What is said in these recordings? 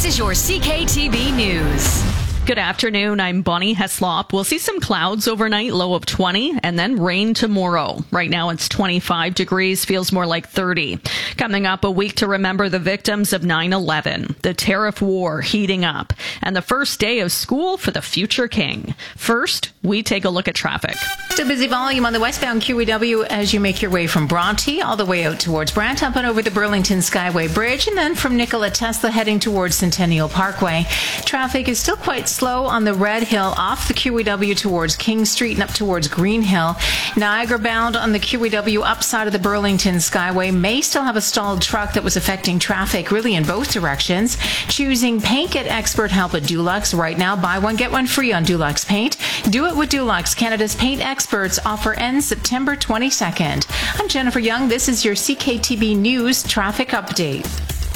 This is your CKTB News. Good afternoon. I'm Bonnie Heslop. We'll see some clouds overnight, low of 20, and then rain tomorrow. Right now it's 25 degrees, feels more like 30. Coming up, a week to remember the victims of 9/11, the tariff war heating up, and the first day of school for the future king. First, we take a look at traffic. Still busy volume on the westbound QEW as you make your way from Bronte all the way out towards Brant, up and over the Burlington Skyway Bridge, and then from Nikola Tesla heading towards Centennial Parkway. Traffic is still quite slow on the Red Hill off the QEW towards King Street and up towards Green Hill. Niagara bound on the QEW upside of the Burlington Skyway may still have a stalled truck that was affecting traffic really in both directions. Choosing paint, get expert help at Dulux. Right now, buy one, get one free on Dulux paint. Do it with Dulux. Canada's paint experts. Offer ends September 22nd. I'm Jennifer Young. This is your CKTB News traffic update.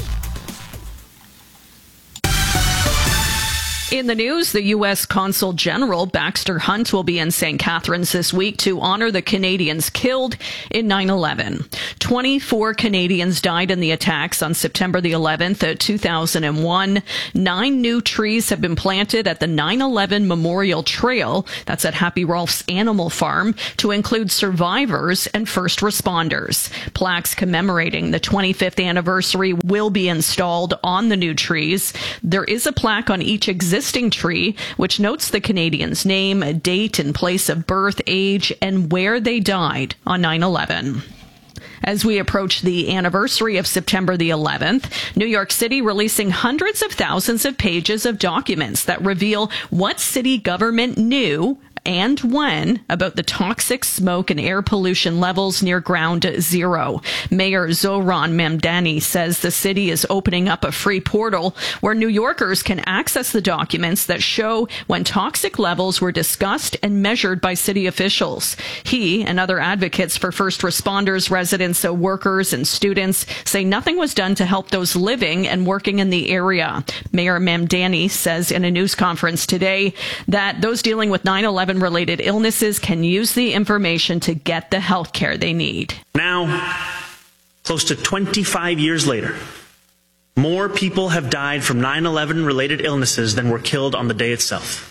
In the news, the U.S. Consul General Baxter Hunt will be in St. Catharines this week to honor the Canadians killed in 9/11. 24 Canadians died in the attacks on September the 11th, 2001. 9 new trees have been planted at the 9/11 Memorial Trail, that's at Happy Rolf's Animal Farm, to include survivors and first responders. Plaques commemorating the 25th anniversary will be installed on the new trees. There is a plaque on each existing tree, which notes the Canadian's name, date and place of birth, age, and where they died on 9/11. As we approach the anniversary of September the 11th, New York City releasing hundreds of thousands of pages of documents that reveal what city government knew and when about the toxic smoke and air pollution levels near ground zero. Mayor Zohran Mamdani says the city is opening up a free portal where New Yorkers can access the documents that show when toxic levels were discussed and measured by city officials. He and other advocates for first responders, residents, workers, and students say nothing was done to help those living and working in the area. Mayor Mamdani says in a news conference today that those dealing with 9/11 related illnesses can use the information to get the health care they need. Now, close to 25 years later, more people have died from 9/11 related illnesses than were killed on the day itself.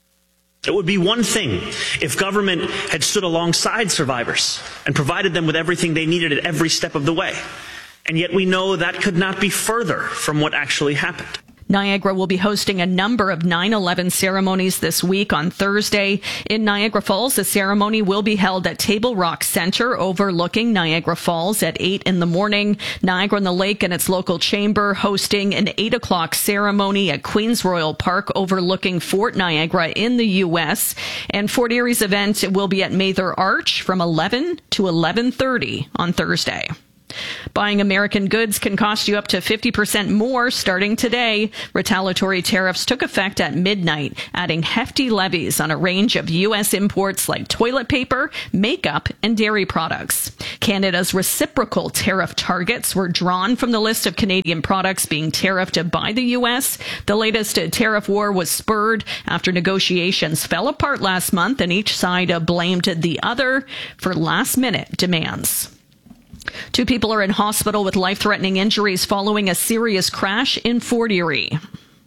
It would be one thing if government had stood alongside survivors and provided them with everything they needed at every step of the way. And yet we know that could not be further from what actually happened. Niagara will be hosting a number of 9/11 ceremonies this week. On Thursday in Niagara Falls, the ceremony will be held at Table Rock Center overlooking Niagara Falls at 8 in the morning. Niagara-on-the-Lake and its local chamber hosting an 8 o'clock ceremony at Queens Royal Park overlooking Fort Niagara in the U.S. And Fort Erie's event will be at Mather Arch from 11 to 11:30 on Thursday. Buying American goods can cost you up to 50% more starting today. Retaliatory tariffs took effect at midnight, adding hefty levies on a range of U.S. imports like toilet paper, makeup, and dairy products. Canada's reciprocal tariff targets were drawn from the list of Canadian products being tariffed by the U.S. The latest tariff war was spurred after negotiations fell apart last month and each side blamed the other for last-minute demands. 2 people are in hospital with life-threatening injuries following a serious crash in Fort Erie.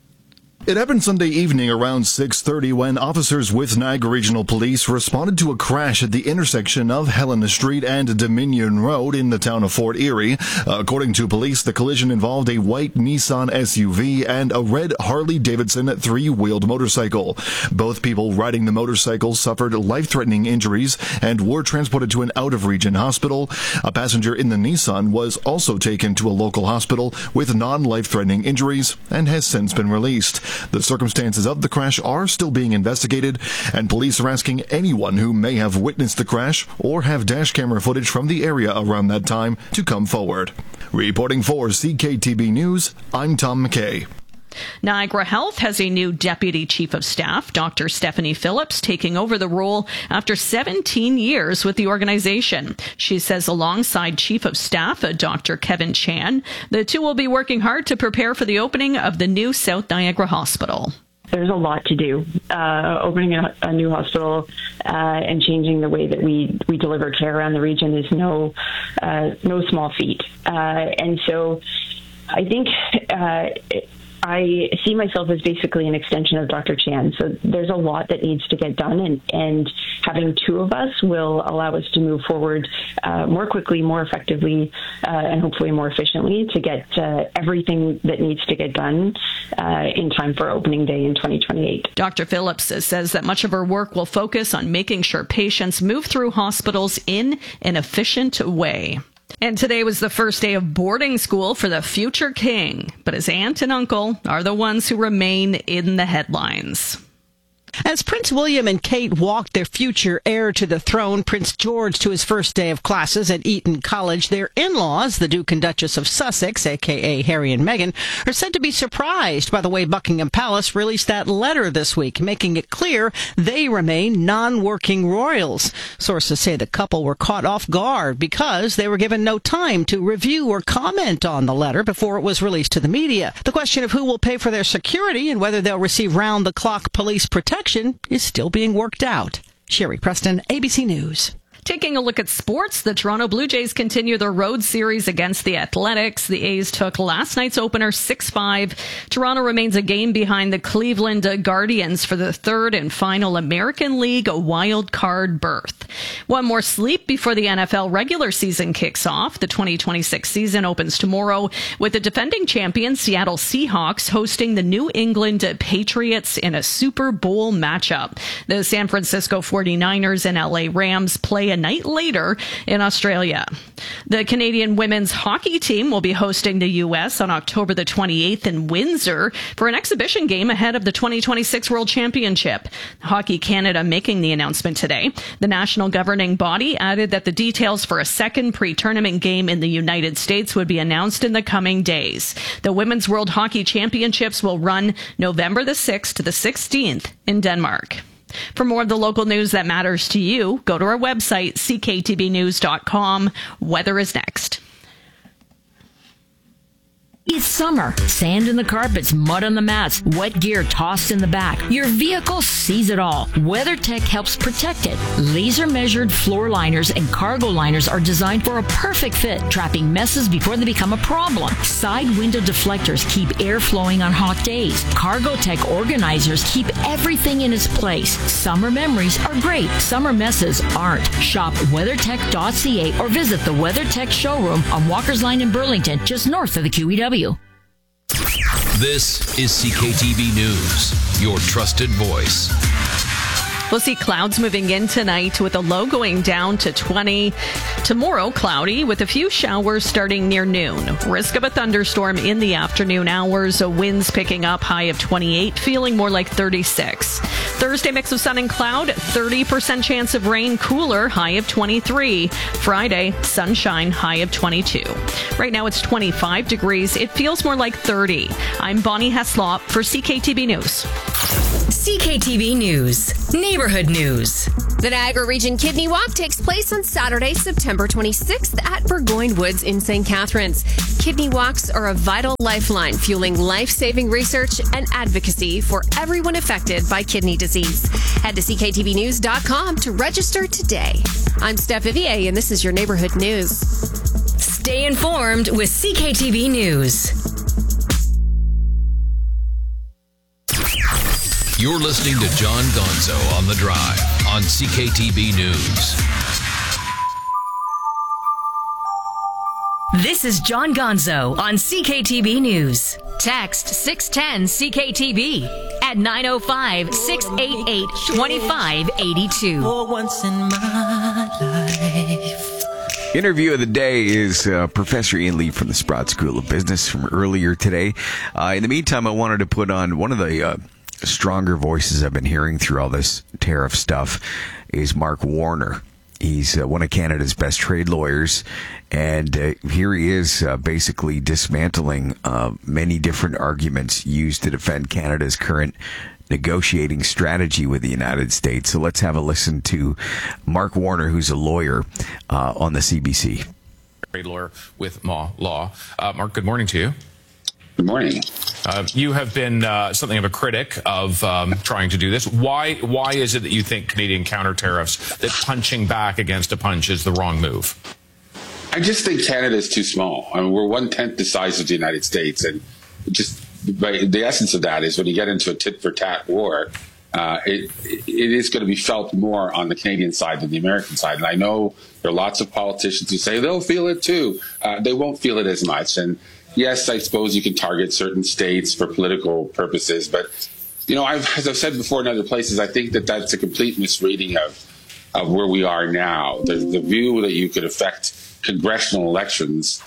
It happened Sunday evening around 6:30 when officers with Niagara Regional Police responded to a crash at the intersection of Helena Street and Dominion Road in the town of Fort Erie. According to police, the collision involved a white Nissan SUV and a red Harley-Davidson 3-wheeled motorcycle. Both people riding the motorcycle suffered life-threatening injuries and were transported to an out-of-region hospital. A passenger in the Nissan was also taken to a local hospital with non-life-threatening injuries and has since been released. The circumstances of the crash are still being investigated, and police are asking anyone who may have witnessed the crash or have dash camera footage from the area around that time to come forward. Reporting for CKTB News, I'm Tom McKay. Niagara Health has a new Deputy Chief of Staff, Dr. Stephanie Phillips, taking over the role after 17 years with the organization. She says alongside Chief of Staff, Dr. Kevin Chan, the two will be working hard to prepare for the opening of the new South Niagara Hospital. There's a lot to do. Opening a new hospital and changing the way that we deliver care around the region is no small feat. And so I think I see myself as basically an extension of Dr. Chan. So there's a lot that needs to get done, and having two of us will allow us to move forward more quickly, more effectively, and hopefully more efficiently to get everything that needs to get done in time for opening day in 2028. Dr. Phillips says that much of her work will focus on making sure patients move through hospitals in an efficient way. And today was the first day of boarding school for the future king, but his aunt and uncle are the ones who remain in the headlines. As Prince William and Kate walked their future heir to the throne, Prince George, to his first day of classes at Eton College, their in-laws, the Duke and Duchess of Sussex, a.k.a. Harry and Meghan, are said to be surprised by the way Buckingham Palace released that letter this week, making it clear they remain non-working royals. Sources say the couple were caught off guard because they were given no time to review or comment on the letter before it was released to the media. The question of who will pay for their security and whether they'll receive round-the-clock police protection is still being worked out. Sherry Preston, ABC News. Taking a look at sports, the Toronto Blue Jays continue their road series against the Athletics. The A's took last night's opener 6-5. Toronto remains a game behind the Cleveland Guardians for the third and final American League wild card berth. One more sleep before the NFL regular season kicks off. The 2026 season opens tomorrow with the defending champion Seattle Seahawks hosting the New England Patriots in a Super Bowl matchup. The San Francisco 49ers and LA Rams play a night later in Australia. The Canadian women's hockey team will be hosting the U.S. on October the 28th in Windsor for an exhibition game ahead of the 2026 World Championship. Hockey Canada making the announcement today. The national governing body added that the details for a second pre-tournament game in the United States would be announced in the coming days. The Women's World Hockey Championships will run November the 6th to the 16th in Denmark. For more of the local news that matters to you, go to our website, cktvnews.com. Weather is next. It's summer. Sand in the carpets, mud on the mats, wet gear tossed in the back. Your vehicle sees it all. WeatherTech helps protect it. Laser-measured floor liners and cargo liners are designed for a perfect fit, trapping messes before they become a problem. Side window deflectors keep air flowing on hot days. CargoTech organizers keep everything in its place. Summer memories are great. Summer messes aren't. Shop WeatherTech.ca or visit the WeatherTech showroom on Walker's Line in Burlington, just north of the QEW. This is CKTV News, your trusted voice. We'll see clouds moving in tonight with a low going down to 20. Tomorrow, cloudy with a few showers starting near noon. Risk of a thunderstorm in the afternoon hours. Winds picking up, high of 28, feeling more like 36. Thursday, mix of sun and cloud, 30% chance of rain, cooler, high of 23. Friday, sunshine, high of 22. Right now, it's 25 degrees. It feels more like 30. I'm Bonnie Heslop for CKTV News. CKTV News. Neighborhood News. The Niagara Region Kidney Walk takes place on Saturday, September 26th at Burgoyne Woods in St. Catharines. Kidney walks are a vital lifeline, fueling life-saving research and advocacy for everyone affected by kidney disease. Head to cktvnews.com to register today. I'm Steph Vivier, and this is your Neighborhood News. Stay informed with CKTV News. You're listening to John Gonzo on The Drive on CKTV News. This is John Gonzo on CKTV News. Text 610-CKTV at 905-688-2582. For once in my life. Interview of the day is Professor Ian Lee from the Sprott School of Business from earlier today. In the meantime, I wanted to put on one of the stronger voices I've been hearing through all this tariff stuff is Mark Warner. He's one of Canada's best trade lawyers, and here he is basically dismantling many different arguments used to defend Canada's current negotiating strategy with the United States. So let's have a listen to Mark Warner, who's a lawyer on the CBC. Trade lawyer with Maw Law. Mark, good morning to you. Good morning. You have been something of a critic of trying to do this. Why is it that you think Canadian counter tariffs, that punching back against a punch is the wrong move? I just think Canada is too small. I mean, we're 1/10 the size of the United States, and just the essence of that is when you get into a tit-for-tat war, it is going to be felt more on the Canadian side than the American side. And I know there are lots of politicians who say they'll feel it too. They won't feel it as much. And yes, I suppose you can target certain states for political purposes. But, as I've said before in other places, I think that that's a complete misreading of where we are now. The view that you could affect congressional elections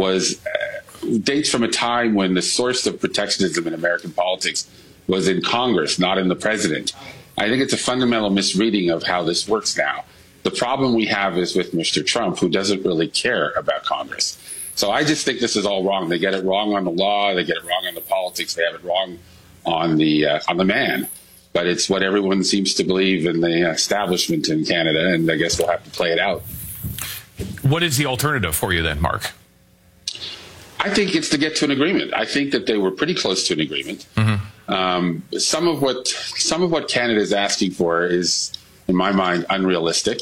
dates from a time when the source of protectionism in American politics was in Congress, not in the president. I think it's a fundamental misreading of how this works now. The problem we have is with Mr. Trump, who doesn't really care about Congress. So I just think this is all wrong. They get it wrong on the law. They get it wrong on the politics. They have it wrong on the man. But it's what everyone seems to believe in the establishment in Canada, and I guess we'll have to play it out. What is the alternative for you then, Mark? I think it's to get to an agreement. I think that they were pretty close to an agreement. Mm-hmm. Some of what Canada is asking for is, in my mind, unrealistic.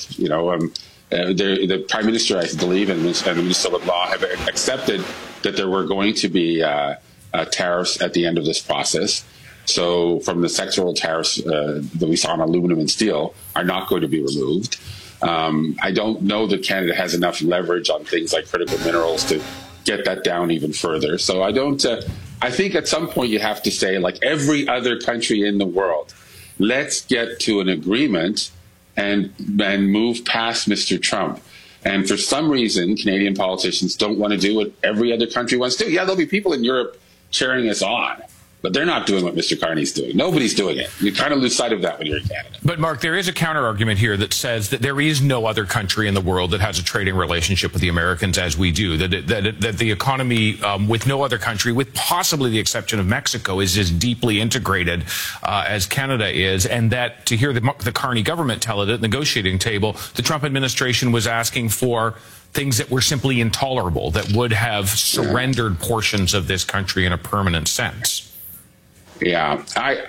The Prime Minister, I believe, and the Minister of Law have accepted that there were going to be tariffs at the end of this process. So from the sectoral tariffs that we saw on aluminum and steel are not going to be removed. I don't know that Canada has enough leverage on things like critical minerals to get that down even further. So I think at some point you have to say, like every other country in the world, let's get to an agreement and move past Mr. Trump. And for some reason, Canadian politicians don't want to do what every other country wants to do. Yeah, there'll be people in Europe cheering us on, but they're not doing what Mr. Carney's doing. Nobody's doing it. You kind of lose sight of that when you're in Canada. But, Mark, there is a counter-argument here that says that there is no other country in the world that has a trading relationship with the Americans as we do, that the economy with no other country, with possibly the exception of Mexico, is as deeply integrated as Canada is, and that to hear the Carney government tell it at the negotiating table, the Trump administration was asking for things that were simply intolerable, that would have surrendered portions of this country in a permanent sense. Yeah,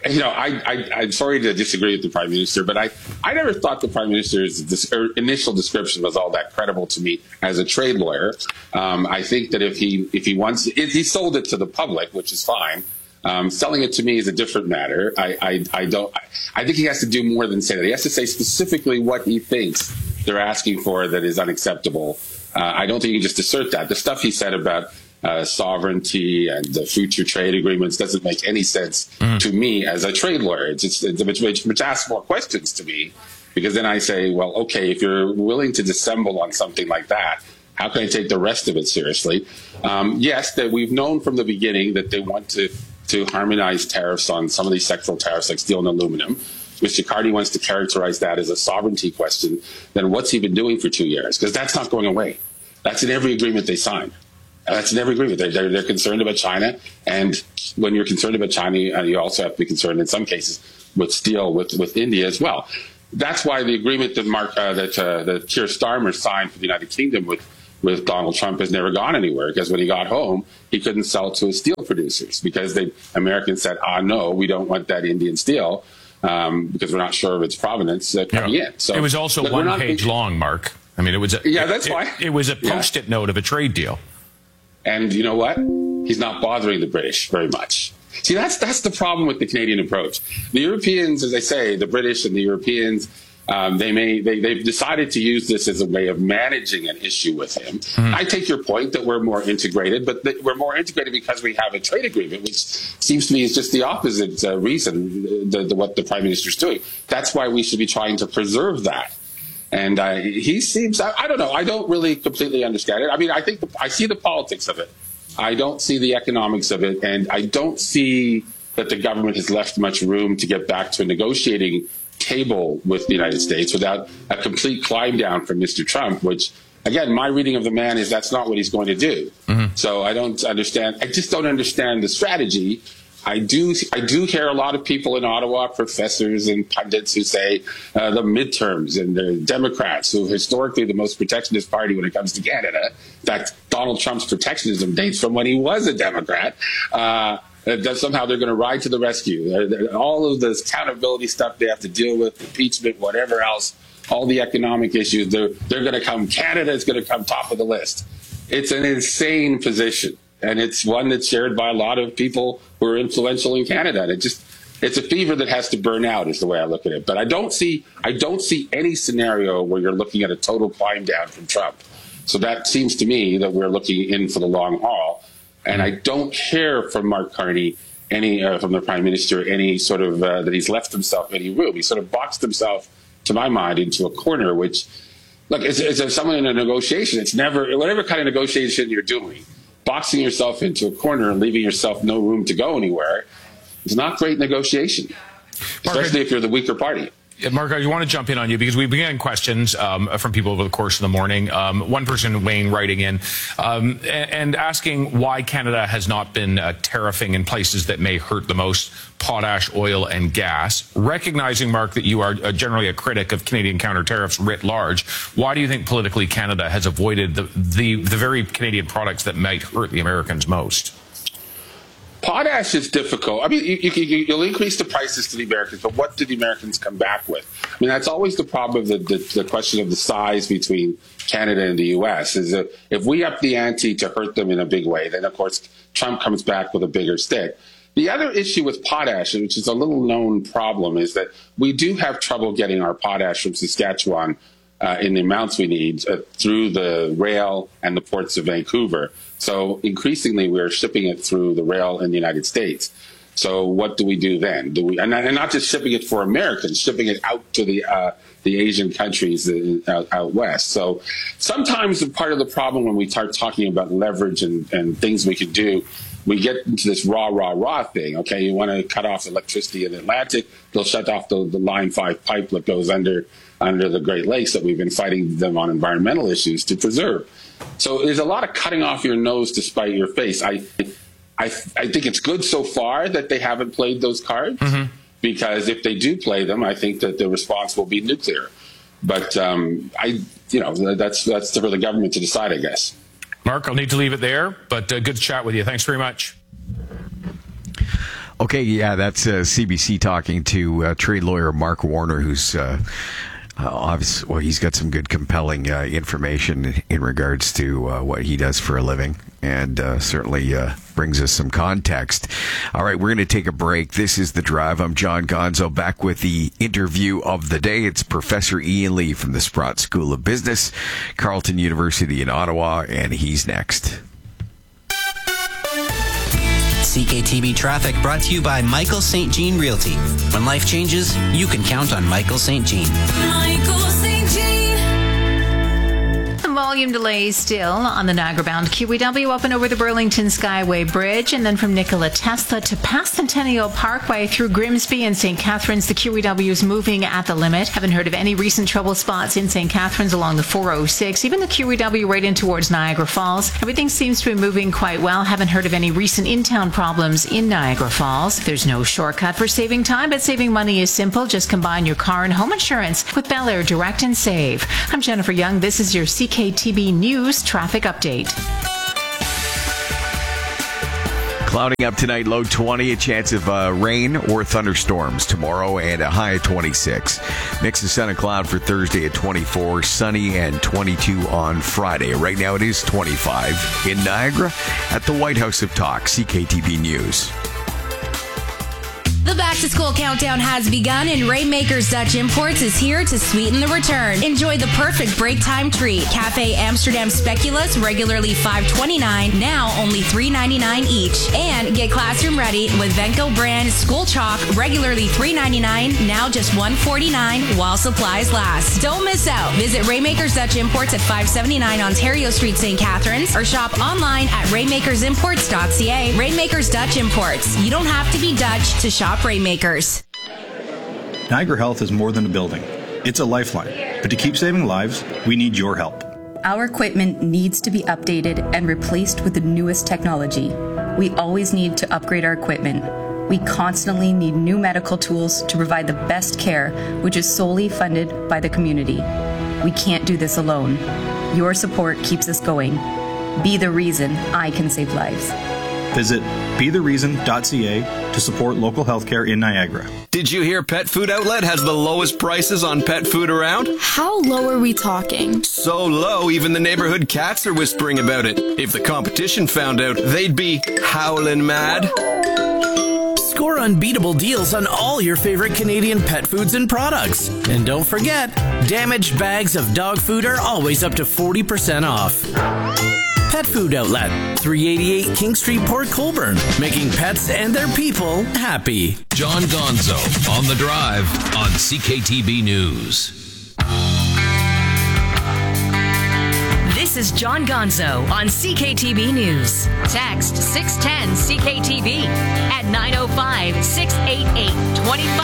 I'm sorry to disagree with the Prime Minister, but I never thought the Prime Minister's initial description was all that credible to me as a trade lawyer. I think that if he sold it to the public, which is fine. Selling it to me is a different matter. I think he has to do more than say that. He has to say specifically what he thinks they're asking for that is unacceptable. I don't think you can just assert that. The stuff he said about sovereignty and the future trade agreements doesn't make any sense to me as a trade lawyer. Which asks more questions to me, because then I say, well, okay, if you're willing to dissemble on something like that, how can I take the rest of it seriously? Yes, that we've known from the beginning that they want to harmonize tariffs on some of these sectoral tariffs like steel and aluminum. Mr. Carney wants to characterize that as a sovereignty question. Then what's he been doing for 2 years? Because that's not going away. That's in every agreement they sign. That's in every agreement. They're concerned about China, and when you're concerned about China, you also have to be concerned in some cases with steel with India as well. That's why the agreement that Keir Starmer signed for the United Kingdom with Donald Trump has never gone anywhere, because when he got home, he couldn't sell to his steel producers because the Americans said, no, we don't want that Indian steel because we're not sure of its provenance coming in. So it was also one page long, Mark. I mean, it was it was a post-it note of a trade deal. And you know what? He's not bothering the British very much. See, that's the problem with the Canadian approach. The Europeans, as I say, the British and the Europeans, they've decided to use this as a way of managing an issue with him. I take your point that we're more integrated, but we're more integrated because we have a trade agreement, which seems to me is just the opposite reason what the Prime Minister is doing. That's why we should be trying to preserve that. And he seems, I don't know, I don't really completely understand it. I mean, I see the politics of it. I don't see the economics of it. And I don't see that the government has left much room to get back to a negotiating table with the United States without a complete climb down from Mr. Trump, which, again, my reading of the man is that's not what he's going to do. So I just don't understand the strategy. I do hear a lot of people in Ottawa, professors and pundits, who say the midterms and the Democrats, who are historically the most protectionist party when it comes to Canada. In fact, Donald Trump's protectionism dates from when he was a Democrat. That somehow they're going to ride to the rescue. All of this accountability stuff they have to deal with, impeachment, whatever else, all the economic issues, they're going to come. Canada is going to come top of the list. It's an insane position. and it's one that's shared by a lot of people who are influential in Canada. And it's a fever that has to burn out, is the way I look at it. But I don't see any scenario where you're looking at a total climb down from Trump. So that seems to me that we're looking in for the long haul. And I don't hear from Mark Carney, from the Prime Minister, any sort of that he's left himself any room. He sort of boxed himself, to my mind, into a corner, which, look, it's someone in a negotiation. It's never, whatever kind of negotiation you're doing, boxing yourself into a corner and leaving yourself no room to go anywhere is not great negotiation, especially if you're the weaker party. Mark, I want to jump in on you because we began questions from people over the course of the morning. One person, Wayne, writing in and asking why Canada has not been tariffing in places that may hurt the most: potash, oil, and gas. Recognizing, Mark, that you are generally a critic of Canadian counter tariffs writ large, why do you think politically Canada has avoided the very Canadian products that might hurt the Americans most? Potash is difficult. I mean, you'll increase the prices to the Americans, but what do the Americans come back with? I mean, that's always the problem of the question of the size between Canada and the U.S. is that if we up the ante to hurt them in a big way, then, of course, Trump comes back with a bigger stick. The other issue with potash, which is a little known problem, is that we do have trouble getting our potash from Saskatchewan in the amounts we need through the rail and the ports of Vancouver. So increasingly, we're shipping it through the rail in the United States. So what do we do then? And not just shipping it for Americans, shipping it out to the Asian countries out west. So sometimes part of the problem when we start talking about leverage and things we can do, we get into this rah thing. Okay, you want to cut off electricity in the Atlantic, they'll shut off the Line 5 pipe that goes under the Great Lakes that we've been fighting them on environmental issues to preserve. So there's a lot of cutting off your nose to spite your face. I think it's good so far that they haven't played those cards, because if they do play them, I think that the response will be nuclear. But that's for the government to decide, I guess. Mark, I'll need to leave it there, but good to chat with you. Thanks very much. Okay, yeah, that's CBC talking to trade lawyer Mark Warner, who's obviously, well, he's got some good, compelling information in regards to what he does for a living, and certainly brings us some context. All right, we're going to take a break. This is The Drive. I'm John Gonzo, back with the interview of the day. It's Professor Ian Lee from the Sprott School of Business, Carleton University in Ottawa, and he's next. CKTB Traffic brought to you by Michael St. Jean Realty. When life changes, you can count on Michael St. Jean. Michael St. Jean. Volume delays still on the Niagara-bound QEW up and over the Burlington Skyway Bridge, and then from Nikola Tesla to past Centennial Parkway through Grimsby and St. Catharines. The QEW is moving at the limit. Haven't heard of any recent trouble spots in St. Catharines along the 406. Even the QEW right in towards Niagara Falls. Everything seems to be moving quite well. Haven't heard of any recent in-town problems in Niagara Falls. There's no shortcut for saving time, but saving money is simple. Just combine your car and home insurance with Bel Air Direct and Save. I'm Jennifer Young. This is your CKTB News Traffic Update. Clouding up tonight, low 20, a chance of rain or thunderstorms tomorrow, and a high of 26. Mix of sun and cloud for Thursday at 24, sunny and 22 on Friday. Right now it is 25 in Niagara at the White House of Talk. CKTB News. The back-to-school countdown has begun, and Rainmakers Dutch Imports is here to sweeten the return. Enjoy the perfect break time treat. Cafe Amsterdam Speculoos, regularly $5.29, now only $3.99 each. And get classroom ready with Venco brand School Chalk, regularly $3.99, now just $1.49 while supplies last. Don't miss out. Visit Rainmakers Dutch Imports at 579 Ontario Street, St. Catharines, or shop online at rainmakersimports.ca. Rainmakers Dutch Imports. You don't have to be Dutch to shop Rainmakers. Niagara Health is more than a building. It's a lifeline. But to keep saving lives, we need your help. Our equipment needs to be updated and replaced with the newest technology. We always need to upgrade our equipment. We constantly need new medical tools to provide the best care, which is solely funded by the community. We can't do this alone. Your support keeps us going. Be the reason I can save lives. Visit bethereason.ca to support local healthcare in Niagara. Did you hear Pet Food Outlet has the lowest prices on pet food around? How low are we talking? So low, even the neighborhood cats are whispering about it. If the competition found out, they'd be howling mad. Score unbeatable deals on all your favorite Canadian pet foods and products. And don't forget, damaged bags of dog food are always up to 40% off. Pet Food Outlet, 388 King Street, Port Colborne, making pets and their people happy. John Gonzo on the Drive on CKTB News. This is John Gonzo on CKTB News. Text 610 CKTB at 905-688-25.